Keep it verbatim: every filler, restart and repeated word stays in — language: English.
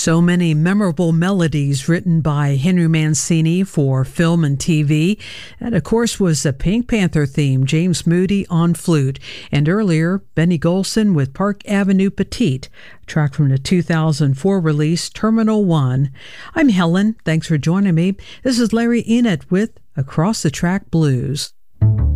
So many memorable melodies written by Henry Mancini for film and T V. That, of course, was the Pink Panther theme, James Moody on flute. And earlier, Benny Golson with Park Avenue Petite, track from the two thousand four release Terminal One. I'm Helen. Thanks for joining me. This is Larry Enid with Across the Track Blues.